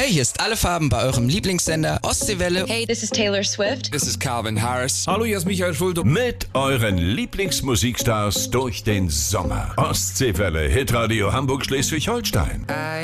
Hey, hier ist Alle Farben bei eurem Lieblingssender Ostseewelle. Hey, this is Taylor Swift. This is Calvin Harris. Hallo, hier ist Michael Schulte. Mit euren Lieblingsmusikstars durch den Sommer. Ostseewelle, Hitradio Hamburg, Schleswig-Holstein.